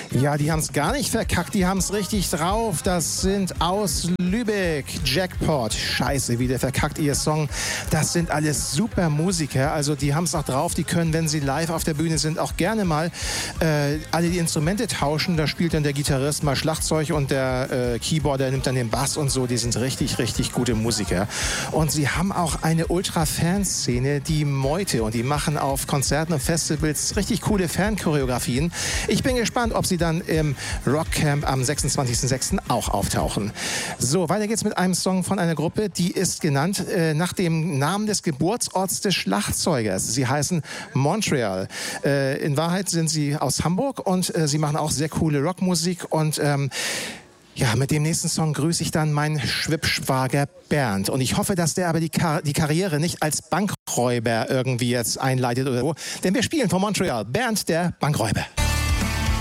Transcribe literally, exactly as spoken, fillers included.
Ja, die haben es gar nicht verkackt, die haben es richtig drauf. Das sind aus Lübeck, Jackpot. Scheiße, wie der verkackt ihr Song. Das sind alles super Musiker, also die haben es auch drauf. Die können, wenn sie live auf der Bühne sind, auch gerne mal äh, alle die Instrumente tauschen. Da spielt dann der Gitarrist mal Schlagzeug und der äh, Keyboarder nimmt dann den Bass und so. Die sind richtig, richtig gute Musiker. Und sie haben auch eine Ultra-Fanszene, die Meute. Und die machen auf Konzerten und Festivals richtig coole Fan-Choreografien. Ich bin gespannt, ob sie dann im Rockcamp am sechsundzwanzigsten sechsten auch auftauchen. So, weiter geht's mit einem Song von einer Gruppe, die ist genannt äh, nach dem Namen des Geburtsorts des Schlagzeugers. Sie heißen Montreal. Äh, in Wahrheit sind sie aus Hamburg und äh, sie machen auch sehr coole Rockmusik und ähm, ja, mit dem nächsten Song grüße ich dann meinen Schwippschwager Bernd. Und ich hoffe, dass der aber die, Kar- die Karriere nicht als Bankräuber irgendwie jetzt einleitet oder so. Denn wir spielen von Montreal. Bernd, der Bankräuber.